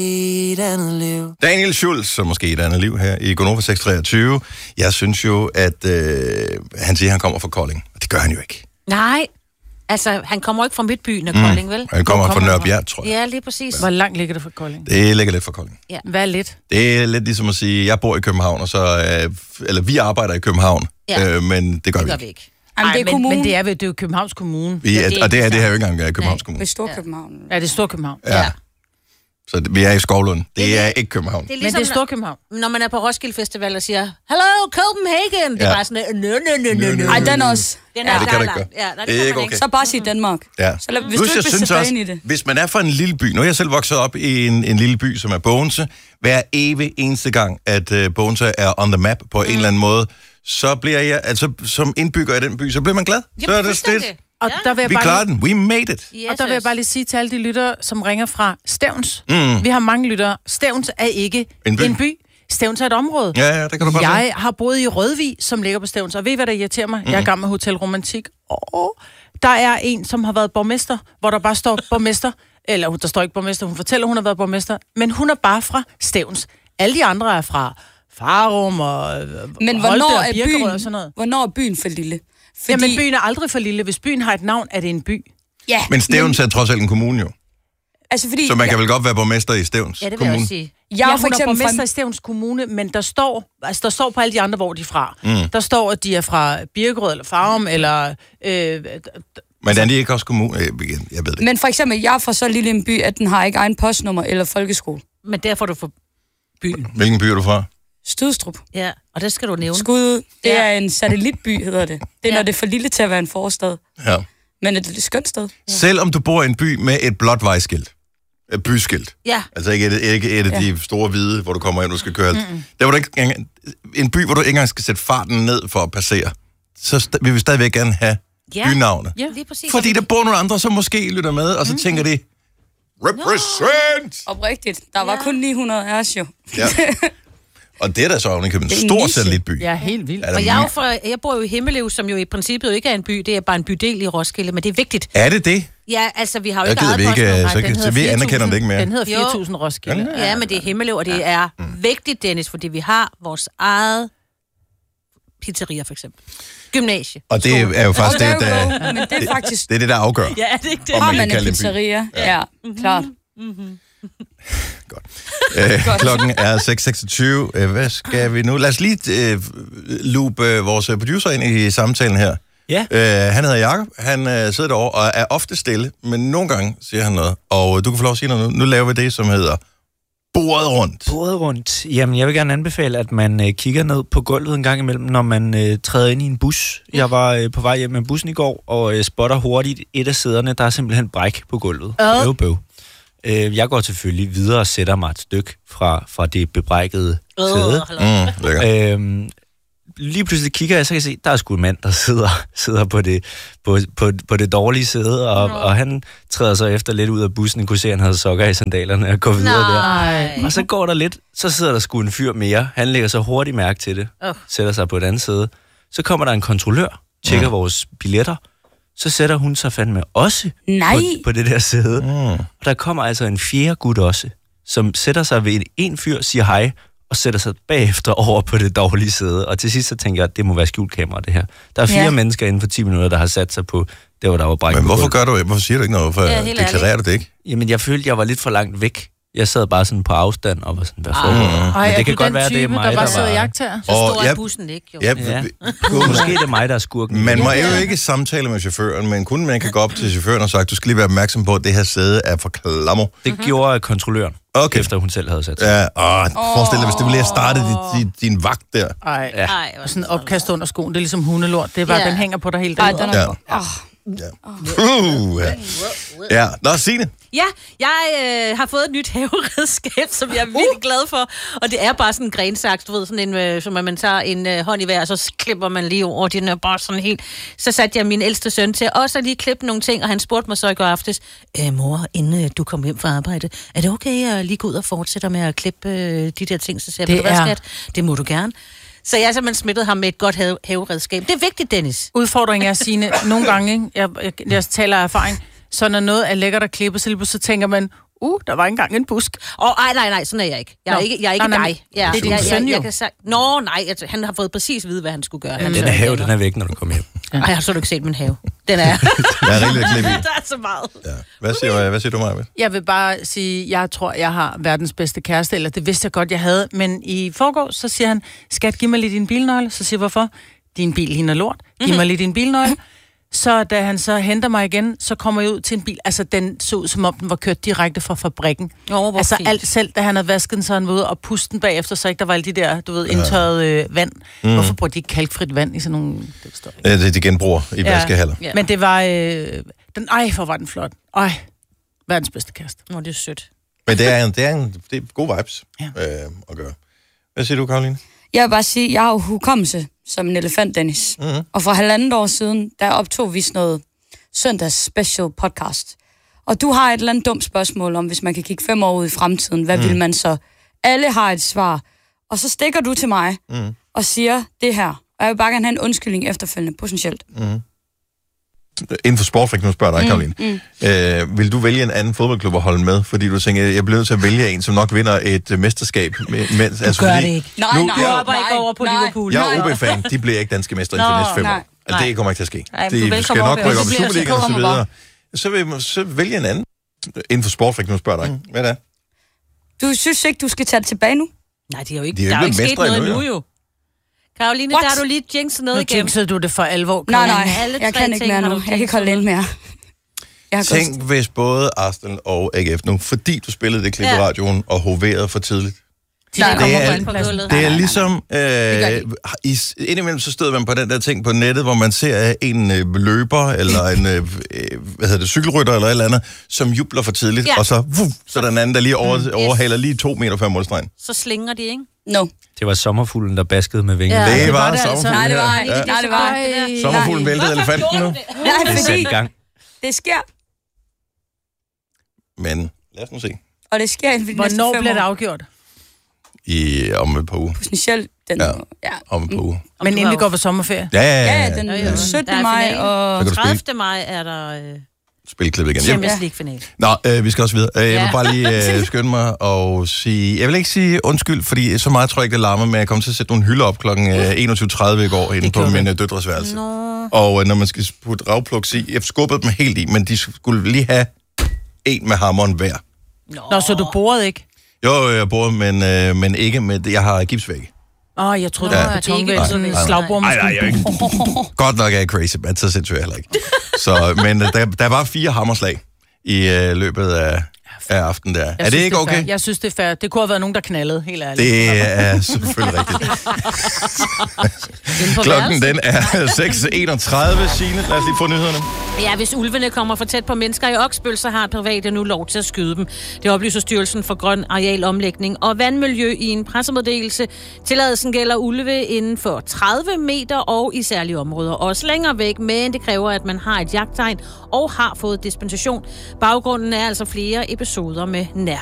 Daniel Schultz, som måske et andet liv her i Gonova 623. Jeg synes jo, at han siger, at han kommer fra Kolding. Og det gør han jo ikke. Nej, altså han kommer ikke fra Midtbyen af Kolding, vel? Han kommer fra Nørrebjerg, tror jeg. Ja, lige præcis. Hvor langt ligger det fra Kolding? Det ligger lidt fra Kolding. Ja. Hvad er lidt? Det er lidt ligesom at sige, at jeg bor i København, og så, eller vi arbejder i København, men det gør vi ikke. Jamen, det er kommunen. Men det er jo Københavns Kommune. Og det her jo ikke engang Københavns Kommune. Det er Storkøbenhavn. Ja, det er Storkøbenhavn. Ja. Så vi er i Skovlund. Det er ikke København. Det er ligesom, men det er Storkøbenhavn. Når man er på Roskilde Festival og siger, hello, Copenhagen. Det er bare sådan, Ej, den også. Den det kan du ikke gøre. Det er ikke okay. Så bare sige Danmark. Ja. Så hvis du ikke vil sætte dig ind i det. Hvis man er fra en lille by, nu er jeg selv vokset op i en lille by, som er Bogense, hver evig eneste gang, at Bogense er on the map på en eller anden måde, så bliver jeg, altså som indbygger i den by, så bliver man glad. Så er det stedt. Og der vil jeg Vi klarer den. We made it. Yes, og der vil jeg bare lige sige til alle de lyttere, som ringer fra Stevns. Vi har mange lyttere. Stevns er ikke en by. Stevns er et område. Ja, det kan du godt sige. Jeg har boet i Rødvig, som ligger på Stevns, og ved I, hvad der irriterer mig? Jeg er i gang med Hotel Romantik. Der er en, som har været borgmester, hvor der bare står borgmester, eller der står ikke borgmester, hun fortæller, hun har været borgmester, men hun er bare fra Stevns. Alle de andre er fra Farum og men Holte og Birkerød og sådan noget. Hvornår er byen for lille? Fordi... Jamen, byen er aldrig for lille. Hvis byen har et navn, er det en by. Ja. Men Stevns er trods alt en kommune jo. Altså, fordi... Så man kan vel godt være borgmester i Stevns Kommune? Ja, det vil jeg også sige. Jeg er for eksempel borgmester i Stevns Kommune, men der står på alle de andre, hvor de er fra. Der står, at de er fra Birkerød eller Farum, eller... Men er de ikke også kommune? Jeg ved det. Men for eksempel, jeg er fra så lille en by, at den har ikke egen postnummer eller folkeskole. Men derfor er du fra byen. Hvilken by er du fra? Stødstrup. Ja, og det skal du nævne. Skud, det er en satellitby, hedder det. Det er, når det er for lille til at være en forstad. Ja. Men det er et skønt sted. Ja. Selvom du bor i en by med et blåt vejskilt. Et byskilt. Ja. Altså ikke et af de store hvide, hvor du kommer ind, du skal køre. Der var du ikke en by, hvor du ikke engang skal sætte farten ned for at passere. Så vil vi stadigvæk gerne have bynavne. Ja, lige præcis. Fordi der bor nogle andre, som måske lytter med, og så tænker de, represent! Oprigtigt. Der var kun 900 af os jo. Ja. Og det er da så en stor satellitby. Ja, helt vildt. Og jeg bor jo i Himmelev, som jo i princippet jo ikke er en by. Det er bare en bydel i Roskilde, men det er vigtigt. Er det det? Ja, altså vi har jo ikke så vi anerkender det ikke mere. Den hedder 4.000 Roskilde. Ja, men det er Himmelev, og det er vigtigt, Dennis, fordi vi har vores eget pizzeria, for eksempel. Gymnasie. Og det er jo faktisk det, men det er faktisk... Det er det, der afgør. Ja, det er ikke det. Har man en pizzeria? Ja, klart. Godt. Klokken er 6:26. Hvad skal vi nu? Lad os lige loope vores producer ind i samtalen her. Ja. Han hedder Jakob. Han sidder derovre og er ofte stille, men nogle gange siger han noget. Og du kan få lov at sige noget nu. Nu laver vi det, som hedder bordet rundt. Bordet rundt. Jamen, jeg vil gerne anbefale, at man kigger ned på gulvet en gang imellem, når man træder ind i en bus. Jeg var på vej hjem med bussen i går, og spotter hurtigt et af sæderne. Der er simpelthen bræk på gulvet. Bøv. Jeg går selvfølgelig videre og sætter mig et stykke fra det bebrækkede sæde. Lige pludselig kigger jeg, så kan jeg se, der er sgu en mand, der sidder på det dårlige sæde, og han træder så efter lidt ud af bussen, kunne se, at han havde sokker i sandalerne og går videre der. Og så går der lidt, så sidder der sgu en fyr mere. Han lægger så hurtigt mærke til det, sætter sig på et andet sæde. Så kommer der en kontrollør, tjekker vores billetter, så sætter hun sig fandme også på det der sæde. Og der kommer altså en fjerde gut også, som sætter sig ved en fyr, siger hej, og sætter sig bagefter over på det dårlige sæde. Og til sidst så tænker jeg, at det må være skjult kamera, det her. Der er 4 mennesker inden for 10 minutter, der har sat sig på der, hvor der var bræk. Men hvorfor siger du ikke noget? Hvorfor deklarerer du det ikke? Jamen, jeg følte, jeg var lidt for langt væk. Jeg sad bare sådan på afstand og var sådan, hvad foregår? Men det kan godt være, det er mig, der bare sidder og jagter. Så stor er bussen ikke, jo. Ja. Måske det er mig, der er skurken. Man må jo ikke samtale med chaufføren, men kun man kan gå op til chaufføren og sige, du skal lige være opmærksom på, at det her sæde er for klammer. Det gjorde kontrolløren, efter hun selv havde sat sig. Ja, forestil dig, hvis det ville have startet din vagt der. Ej, sådan en opkast under skoen, det er ligesom hundelort. Det er bare, den hænger på dig hele dagen. Ja. Nå, Signe. Ja, jeg har fået et nyt haveredskab, som jeg er virkelig glad for. Og det er bare sådan en grensaks, du ved, sådan en, som man tager en hånd i hver, og så klipper man lige over. Den er bare sådan helt... Så satte jeg min ældste søn til også at lige klippe nogle ting, og han spurgte mig så i går aftes, mor, inden du kom hjem fra arbejde, er det okay at lige gå ud og fortsætte med at klippe de der ting? Så siger jeg, skat? Det må du gerne. Så jeg har simpelthen smittet ham med et godt haveredskab. Det er vigtigt, Dennis. Udfordringen er, Signe, nogle gange, ikke? Jeg taler af erfaring, så når noget er lækkert at klippe, så tænker man, der var engang en busk. Nej, sådan er jeg ikke. Jeg er ikke dig. Ja, det er din søn jo. Han har fået præcis at vide, hvad han skulle gøre. Ja, den er have, den er væk, når du kommer hjem. Ej, så har du ikke set min have. Den er... Jeg er rigtig klip i. Der er så meget. Ja. Hvad siger du, Maja? Jeg vil bare sige, jeg tror, jeg har verdens bedste kæreste, eller det vidste jeg godt, jeg havde. Men i forgårs, så siger han, skat, giv mig lige din bilnøgle. Så siger jeg, hvorfor? Din bil ligner lort. Giv mig lige din bilnøgle. Så da han så henter mig igen, så kommer jeg ud til en bil. Altså, den så ud, som om den var kørt direkte fra fabrikken. Altså, fint. Alt selv, da han havde vasket den, så han var ude og puste den bagefter, så ikke der var alle de der, du ved, indtørret vand. Hvorfor bruger de ikke kalkfrit vand i sådan nogle... Det er de genbruger i vaskehaller. Ja. Men det var... hvor var den flot. Verdens bedste kæreste. Det er sødt. Men det er gode vibes at gøre. Hvad siger du, Karoline? Jeg vil bare sige, jeg har jo hukommelse som en elefant, Dennis. Mm-hmm. Og for 1,5 år siden, der optog vi sådan noget søndags special podcast. Og du har et eller andet dumt spørgsmål om, hvis man kan kigge 5 år ud i fremtiden, hvad vil man så? Alle har et svar. Og så stikker du til mig og siger det her. Og jeg vil bare gerne have en undskyldning efterfølgende, potentielt. Inden for sport, fik nu spørger dig, Karoline. Vil du vælge en anden fodboldklub at holde med? Fordi du tænker, jeg bliver nødt til at vælge en, som nok vinder et mesterskab. Du gør det ikke. Nej. Du hopper ikke over på Liverpool. Jeg er OB-fan. De bliver ikke danske mestre inden for næste 5 år. Altså, det kommer ikke til at ske. De skal nok rykke op i Superligaen og så videre. Så vælge en anden. Inden for sport, fik nu spørger dig. Hvad er det? Du synes ikke, du skal tage det tilbage nu? Nej, det er jo ikke. Der er jo ikke sket noget nu, jo. Karoline, der har du lige jinxet noget igennem. Jinxede du det for alvor? Nej, jeg kan ikke mere nu. Jeg kan ikke holde ind mere. Tænk, hvis både Arsenal og AGF nu, fordi du spillede det klip i radioen og hoverede for tidligt. Det er ligesom... indimellem så støder man på den der ting på nettet, hvor man ser en løber, eller en cykelrytter, eller et eller andet, som jubler for tidligt, og så er der en anden, der lige overhaler lige 2 meter før målstregen. Så slinger de, ikke? No. Det var sommerfuglen, der baskede med vingen. Ja, det var sommerfuglen. Nej, det var ikke. Nej, det var. Sommerfuglen væltede elefanten nu. Nej, fordi det sker. Men lad os nu se. Og det sker inden for de næste 5 år. Hvornår bliver det afgjort? Om et par uger. Potentielt om et par uger. Men inden vi går på sommerferie? Ja. Den 17. maj og 30. maj er der... Spilklippet igen. Champions League-finale. Nå, vi skal også videre. Jeg vil bare lige skynde mig og sige... Jeg vil ikke sige undskyld, fordi så meget tror jeg ikke, det larmer, men jeg kom til at sætte nogle hylder op kl. 21.30 i går inde på min døtres værelse. Og når man skal putte ravplugs i... Jeg skubbede dem helt i, men de skulle lige have en med hammeren hver. Nå, så du borede ikke? Jo, jeg borede, men ikke med... Jeg har gipsvæg. Jeg troede, det var betonvæg, sådan en slagbord. Nej, godt nok er jeg crazy, men så sindssygt jeg heller ikke. Så, men der var 4 hammerslag i løbet af aftenen der. Er det ikke okay? Jeg synes, det er fair. Det kunne have været nogen, der knaldede, helt ærligt. Det er selvfølgelig rigtigt. Klokken den er 6.31, Signe. Lad os lige få nyhederne. Ja, hvis ulvene kommer for tæt på mennesker i Oksbøl, så har private nu lov til at skyde dem. Det oplyser Styrelsen for Grøn Arealomlægning og Vandmiljø i en pressemeddelelse. Tilladelsen gælder ulve inden for 30 meter og i særlige områder. Også længere væk, men det kræver, at man har et jagttegn og har fået dispensation. Baggrunden er altså flere episoder med nær